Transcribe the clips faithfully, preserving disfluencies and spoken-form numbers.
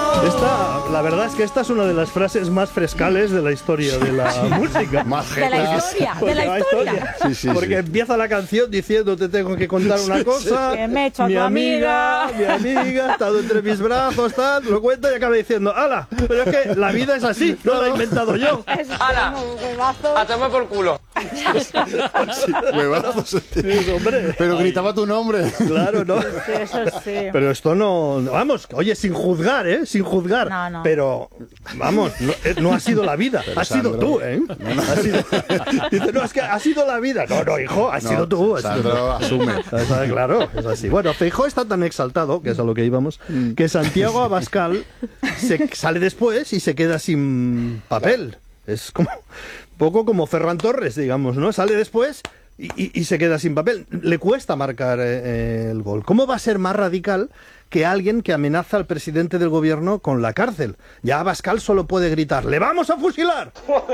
Esta, la verdad es que esta es una de las frases más frescales de la historia de la música. Más De la historia, de la historia. Sí, sí, Porque sí. empieza la canción diciendo te tengo que contar una cosa. Que me he hecho a mi tu amiga, amiga. mi amiga, ha estado entre mis brazos, tal, lo cuenta y acaba diciendo, ¡hala! Pero es que la vida es así, no la he inventado yo. ¡Hala! ¡A tomar por culo! Huevazos. Sí, hombre. Pero gritaba tu nombre. Claro, ¿no? Sí, eso sí. Pero esto no... Vamos, oye, sin juzgar, ¿eh? Sin juzgar. No, no. Pero, vamos, no, eh, no ha sido la vida. Pero, has sido Sandro, tú, ¿eh? Ha sido... Dice, no, es que ha sido la vida. No, no, hijo, has No, sido tú. Has sido Sandro, tú. asume. Claro, es así. Bueno, Feijóo está tan exaltado, que es a lo que íbamos, que Santiago Abascal se sale después y se queda sin papel. Es como poco como Ferran Torres, digamos, ¿no? Sale después y, y, y se queda sin papel. Le cuesta marcar eh, el gol. ¿Cómo va a ser más radical que alguien que amenaza al presidente del gobierno con la cárcel? Ya Abascal solo puede gritar, ¡le vamos a fusilar!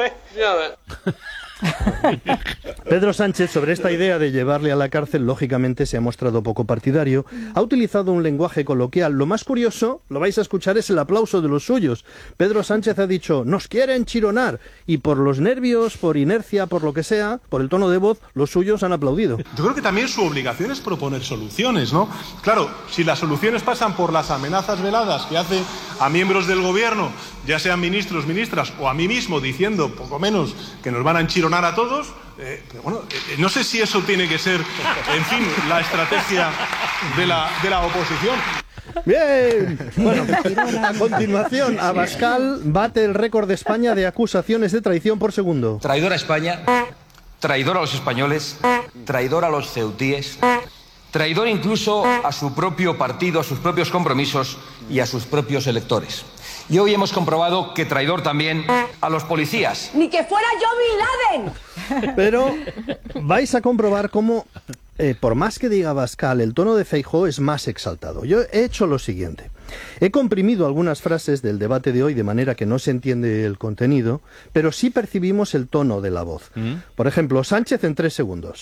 Pedro Sánchez, sobre esta idea de llevarle a la cárcel, lógicamente se ha mostrado poco partidario. Ha utilizado un lenguaje coloquial. Lo más curioso, lo vais a escuchar, es el aplauso de los suyos. Pedro Sánchez ha dicho, nos quieren chironar. Y por los nervios, por inercia, por lo que sea, por el tono de voz, los suyos han aplaudido. Yo creo que también su obligación es proponer soluciones, ¿no? Claro, si las soluciones pasan por las amenazas veladas que hace a miembros del gobierno, ya sean ministros, ministras, o a mí mismo, diciendo, poco menos, que nos van a enchironar a todos, eh, pero bueno, eh, no sé si eso tiene que ser, en fin, la estrategia de la, de la oposición. Bien, bueno, a continuación, Abascal bate el récord de España de acusaciones de traición por segundo. Traidor a España, traidor a los españoles, traidor a los ceutíes, traidor incluso a su propio partido, a sus propios compromisos y a sus propios electores. Y hoy hemos comprobado que traidor también a los policías. ¡Ni que fuera yo Bin Laden! Pero vais a comprobar cómo, eh, por más que diga Abascal, el tono de Feijóo es más exaltado. Yo he hecho lo siguiente. He comprimido algunas frases del debate de hoy de manera que no se entiende el contenido, pero sí percibimos el tono de la voz. Por ejemplo, Sánchez en tres segundos.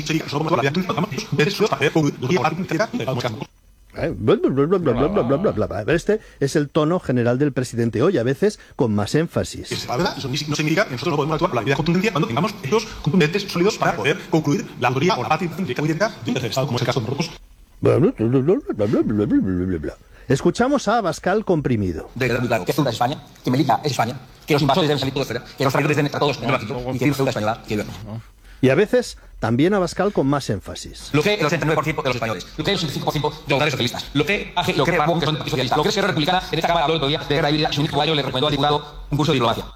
Este es el tono general del presidente hoy, a veces con más énfasis. Eso no significa que nosotros no podemos actuar con la debida contundencia cuando tengamos hechos contundentes, sólidos, para poder concluir la autoría o la participación directa o indirecta del tercer Estado, como es el caso de nosotros. Escuchamos a Abascal comprimido. De claro, que Ceuta es España, que Melilla es España, que los invasores deben salir todos fuera, que los traidores deben estar todos en el banquillo y que Ceuta española que no. Y a veces también Abascal con más énfasis. Lo que el ochenta y nueve por ciento de los españoles, lo que el ochenta y cinco por ciento de los voluntarios socialistas, lo que A G, lo que Ramón, que son socialistas, lo que es Esquerra Republicana, en esta Cámara habló el otro día de guerra híbrida, y su único gallo le recomendó al diputado un curso de diplomacia.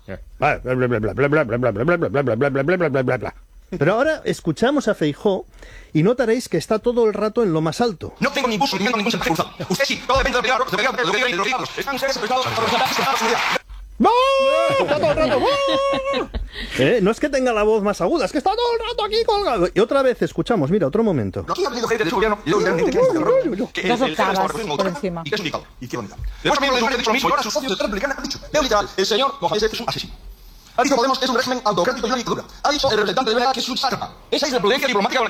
Pero ahora escuchamos a Feijóo y notaréis que está todo el rato en lo más alto. No tengo ningún sentimiento, ningún sentimiento cruzado. Usted sí, todo depende de lo que diga, de lo que diga, de lo que diga. Están ustedes afectados por los ataques de la seguridad. ¡Está todo el rato! ¿Eh? No es que tenga la voz más aguda, es que está todo el rato aquí colgado. Y otra vez escuchamos, mira, otro momento. Aquí ha habido gente de su gobierno y luego que Dos octavas por encima. ¿Y qué es indicado? ¿Y qué bonita? Después también lo ha dicho lo mismo y ahora sus socios de Esquerra Republicana han dicho. Leo literal, el señor Mohamed es un asesino. Ha dicho Podemos es un régimen autocrático y una dictadura. Ha dicho el representante de Vera que es un sátrapa. Esa es la prudencia diplomática.